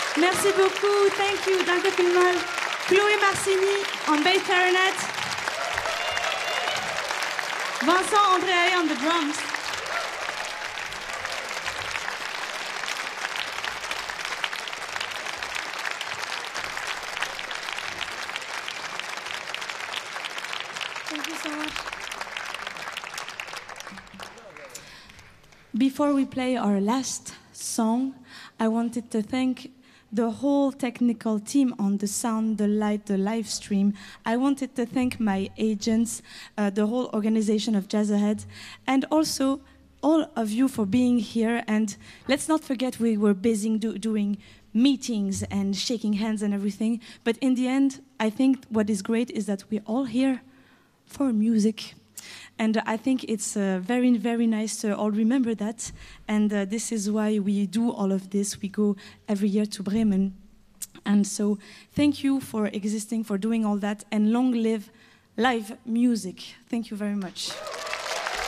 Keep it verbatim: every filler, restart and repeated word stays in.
Merci beaucoup, thank you, danke vielmals. Chloé Marcini on bass clarinet. Vincent Andréae on the drums. Thank you so much. Before we play our last song, I wanted to thank the whole technical team on the sound, the light, the live stream. I wanted to thank my agents, uh, the whole organization of Jazz Ahead, and also all of you for being here. And let's not forget we were busy do doing meetings and shaking hands and everything. But in the end, I think what is great is that we're all here for music. And I think it's uh, very, very nice to all remember that. And uh, this is why we do all of this. We go every year to Bremen. And so thank you for existing, for doing all that. And long live live music. Thank you very much.